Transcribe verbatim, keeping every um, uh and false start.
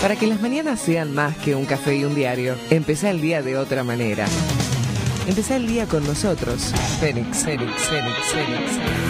Para que las mañanas sean más que un café y un diario, empezá el día de otra manera. Empezá el día con nosotros. Fénix, Fénix, Fénix, Fénix.